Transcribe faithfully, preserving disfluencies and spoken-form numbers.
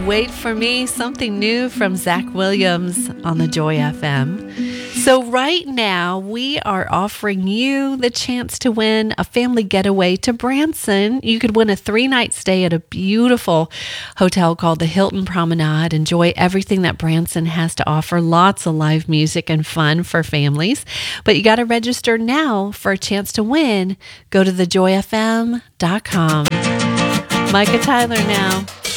Wait for Me, something new from Zach Williams on the Joy F M. So right now, we are offering you the chance to win a family getaway to Branson. You could win a three-night stay at a beautiful hotel called the Hilton Promenade. Enjoy everything that Branson has to offer. Lots of live music and fun for families. But you got to register now for a chance to win. Go to the joy f m dot com. Micah Tyler now.